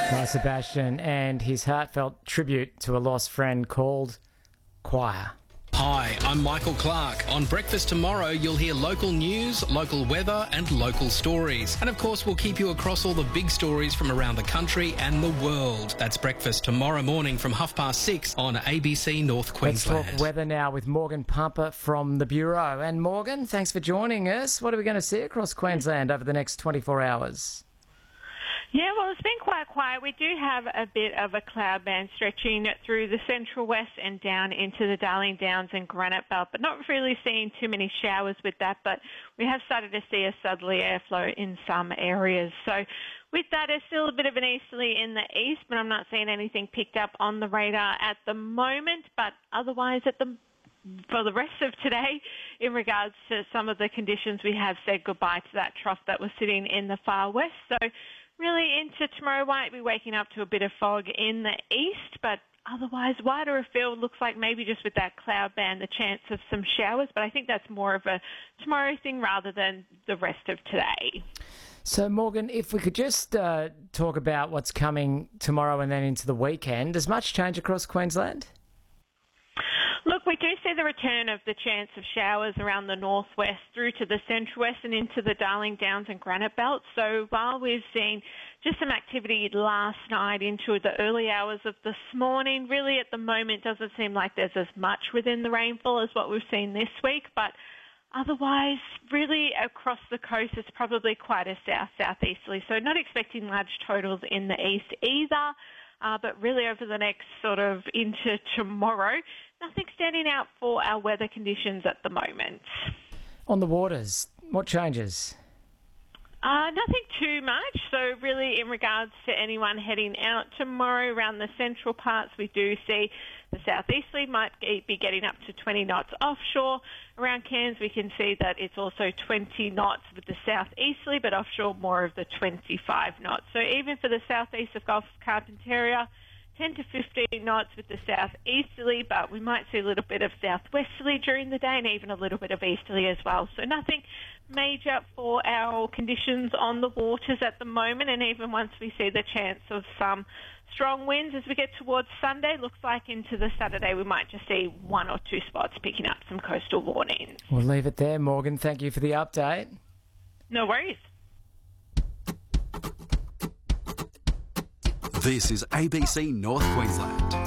by Sebastian and his heartfelt tribute to a lost friend called Choir. Hi, I'm Michael Clark. On Breakfast Tomorrow, you'll hear local news, local weather and local stories. And of course, we'll keep you across all the big stories from around the country and the world. That's Breakfast tomorrow morning from 6:30 on ABC North Queensland. Let's talk weather now with Morgan Pumper from the Bureau. And Morgan, thanks for joining us. What are we going to see across Queensland over the next 24 hours? Yeah, well, it's been quite quiet. We do have a bit of a cloud band stretching through the central west and down into the Darling Downs and Granite Belt, but not really seeing too many showers with that, but we have started to see a southerly airflow in some areas. So with that, it's still a bit of an easterly in the east, but I'm not seeing anything picked up on the radar at the moment, but otherwise for the rest of today, in regards to some of the conditions, we have said goodbye to that trough that was sitting in the far west. So really into tomorrow, might be waking up to a bit of fog in the east, but otherwise wider afield. Looks like maybe just with that cloud band, the chance of some showers, but I think that's more of a tomorrow thing rather than the rest of today. So, Morgan, if we could just talk about what's coming tomorrow and then into the weekend, does much change across Queensland? Look, we do see the return of the chance of showers around the northwest through to the central west and into the Darling Downs and Granite Belt. So while we've seen just some activity last night into the early hours of this morning, really at the moment doesn't seem like there's as much within the rainfall as what we've seen this week. But otherwise, really across the coast, it's probably quite a southeasterly. So not expecting large totals in the east either. But really over the next sort of into tomorrow, nothing standing out for our weather conditions at the moment. On the waters, what changes? Nothing too much. So really in regards to anyone heading out tomorrow around the central parts, we do see the southeasterly might be getting up to 20 knots offshore. Around Cairns, we can see that it's also 20 knots with the southeasterly, but offshore more of the 25 knots. So even for the southeast of Gulf of Carpentaria, 10 to 15 knots with the southeasterly, but we might see a little bit of southwesterly during the day and even a little bit of easterly as well. So nothing major for our conditions on the waters at the moment, and even once we see the chance of some strong winds as we get towards Sunday, looks like into the Saturday we might just see one or two spots picking up some coastal warnings. We'll leave it there, Morgan. Thank you for the update. No worries. This is ABC North Queensland.